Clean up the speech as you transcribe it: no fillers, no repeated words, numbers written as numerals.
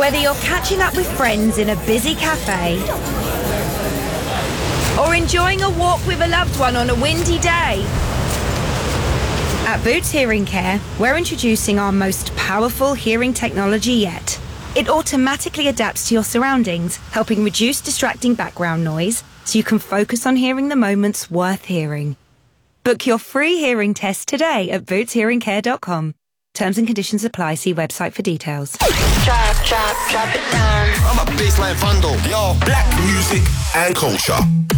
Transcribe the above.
Whether you're catching up with friends in a busy cafe or enjoying a walk with a loved one on a windy day, at Boots Hearing Care, we're introducing our most powerful hearing technology yet. It automatically adapts to your surroundings, helping reduce distracting background noise so you can focus on hearing the moments worth hearing. Book your free hearing test today at bootshearingcare.com. Terms and conditions apply. See website for details. Drop it down. I'm a baseline vandal. Yo, black music and culture.